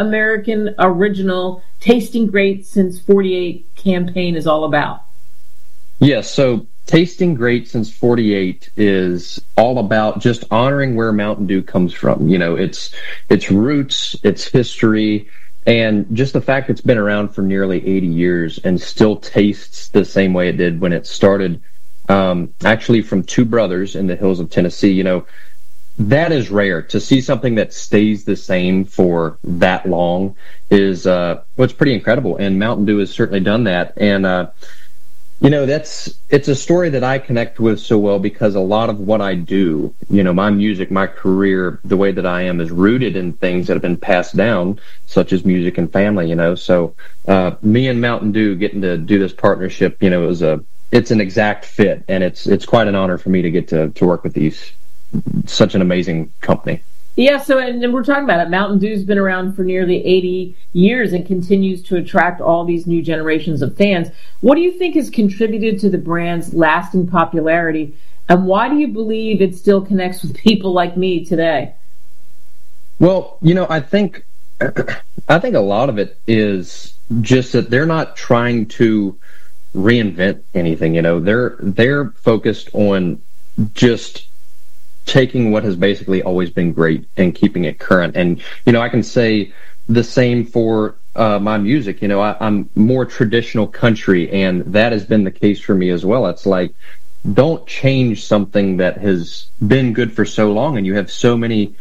American original Tasting Great Since 48 campaign is all about. Yes, so Tasting Great Since 48 is all about just honoring where Mountain Dew comes from. You know, its roots, its history, and just the fact it's been around for nearly 80 years and still tastes the same way it did when it started. Actually from two brothers in the hills of Tennessee. You know, that is rare. To see something that stays the same for that long is what's pretty incredible. And Mountain Dew has certainly done that. And you know, it's a story that I connect with so well because a lot of what I do, you know, my music, my career, the way that I am is rooted in things that have been passed down, such as music and family, you know. So me and Mountain Dew getting to do this partnership, you know, it's an exact fit, and it's quite an honor for me to get to work with such an amazing company. Yeah, so and we're talking about it. Mountain Dew's been around for nearly 80 years and continues to attract all these new generations of fans. What do you think has contributed to the brand's lasting popularity, and why do you believe it still connects with people like me today? Well, you know, I think a lot of it is just that they're not trying to reinvent anything. You know, they're focused on just taking what has basically always been great and keeping it current. And, you know, I can say the same for my music. You know, I'm more traditional country, and that has been the case for me as well. It's like, don't change something that has been good for so long, and you have so many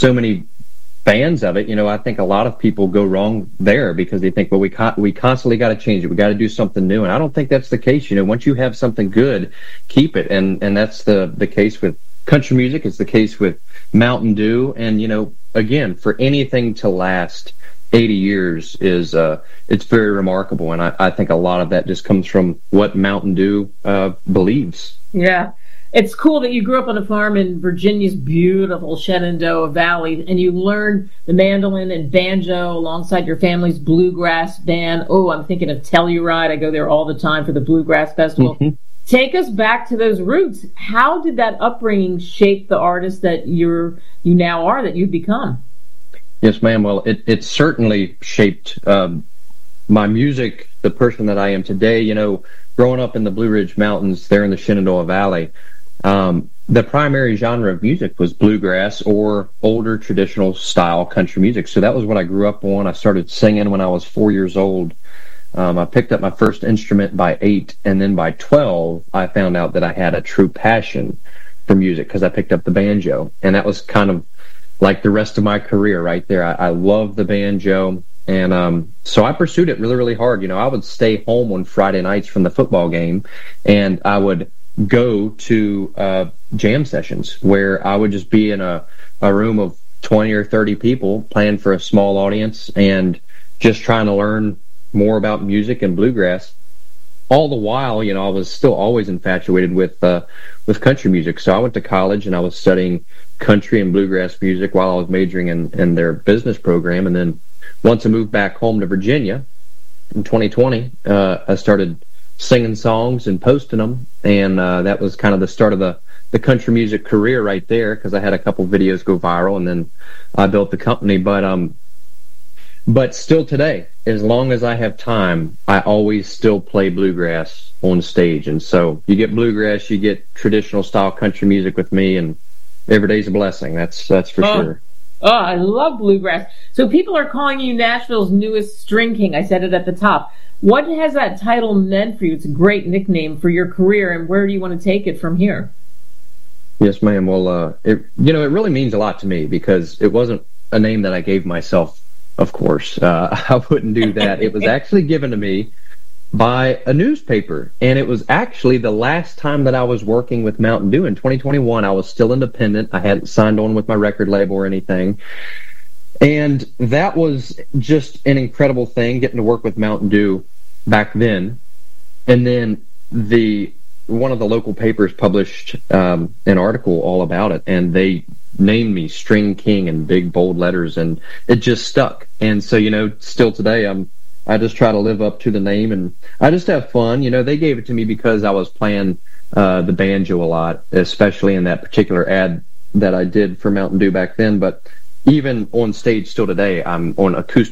fans of it. You know, I think a lot of people go wrong there because they think, well, we constantly got to change it. We got to do something new. And I don't think that's the case. You know, once you have something good, keep it. And that's the case with country music. It's the case with Mountain Dew. And, you know, again, for anything to last 80 years is it's very remarkable. And I think a lot of that just comes from what Mountain Dew believes. Yeah. It's cool that you grew up on a farm in Virginia's beautiful Shenandoah Valley, and you learned the mandolin and banjo alongside your family's bluegrass band. Oh, I'm thinking of Telluride. I go there all the time for the Bluegrass Festival. Mm-hmm. Take us back to those roots. How did that upbringing shape the artist that you now are, that you've become? Yes, ma'am. Well, it certainly shaped my music, the person that I am today. You know, growing up in the Blue Ridge Mountains there in the Shenandoah Valley, the primary genre of music was bluegrass or older traditional style country music. So that was what I grew up on. I started singing when I was 4 years old. I picked up my first instrument by 8, and then by 12, I found out that I had a true passion for music because I picked up the banjo. And that was kind of like the rest of my career right there. I loved the banjo. And so I pursued it really, really hard. You know, I would stay home on Friday nights from the football game, and I would go to jam sessions where I would just be in a room of 20 or 30 people playing for a small audience and just trying to learn more about music and bluegrass. All the while, you know, I was still always infatuated with country music. So I went to college and I was studying country and bluegrass music while I was majoring in their business program. And then once I moved back home to Virginia in 2020, I started singing songs and posting them, and that was kind of the start of the country music career right there, because I had a couple videos go viral, and then I built the company. But still today, as long as I have time, I always still play bluegrass on stage. And so you get bluegrass, you get traditional style country music with me, and every day's a blessing. That's for sure. Oh, I love bluegrass. So people are calling you Nashville's newest string king. I said it at the top. What has that title meant for you? It's a great nickname for your career, and where do you want to take it from here? Yes, ma'am. Well, it really means a lot to me because it wasn't a name that I gave myself, of course. I wouldn't do that. It was actually given to me by a newspaper, and it was actually the last time that I was working with Mountain Dew in 2021. I was still independent. I hadn't signed on with my record label or anything. And that was just an incredible thing, getting to work with Mountain Dew back then. And then one of the local papers published an article all about it, and they named me String King in big bold letters, and it just stuck. And so, you know, still today, I just try to live up to the name, and I just have fun. You know, they gave it to me because I was playing the banjo a lot, especially in that particular ad that I did for Mountain Dew back then. But even on stage still today, I'm on acoustic